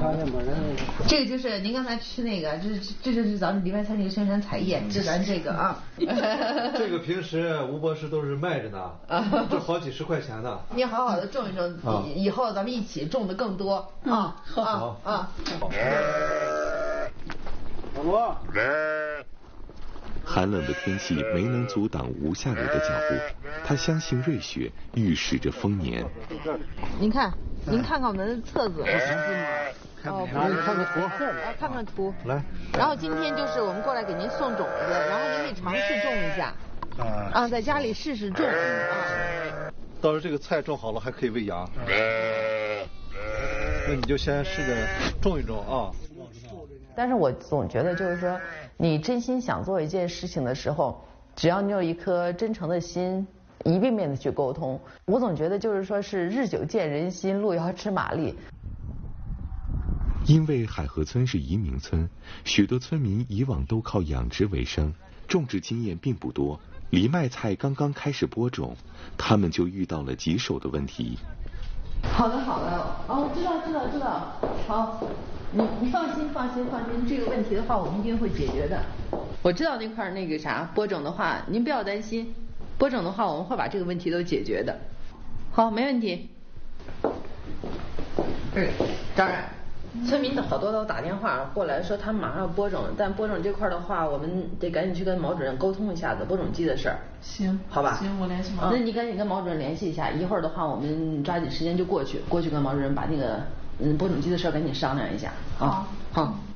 这个就是您刚才吃那个，这就是咱们梨园餐这个宣传彩页，是咱这个啊。 这个平时吴博士都是卖着呢，这好几十块钱呢。 你好好的种一种，以后咱们一起种的更多啊！好啊！ 老罗。 寒冷的天气没能阻挡吴夏磊的脚步，他相信瑞雪预示着丰年。 您看看我们的册子。 哦，看个图。 看看图。 来。 然后今天就是我们过来给您送种子，然后您可以尝试种一下。在家里试试种啊。 到时候这个菜种好了还可以喂羊。那你就先试着种一种啊。 但是我总觉得就是说，你真心想做一件事情的时候，只要你有一颗真诚的心，一遍遍的去沟通，我总觉得就是说是日久见人心，路遥知马力。 因为海河村是移民村，许多村民以往都靠养殖为生，种植经验并不多。藜麦菜刚刚开始播种，他们就遇到了棘手的问题。 好的，知道。好，你放心，这个问题的话，我们一定会解决的。我知道那块那个啥播种的话，您不要担心，播种的话，我们会把这个问题都解决的。好，没问题。当然，村民好多都打电话过来说他们马上要播种，但播种这块的话，我们得赶紧去跟毛主任沟通一下子播种机的事儿。 行， 好吧。 行，我联系毛。 那你赶紧跟毛主任联系一下，一会儿的话我们抓紧时间就过去跟毛主任把那个播种机的事儿赶紧商量一下。好。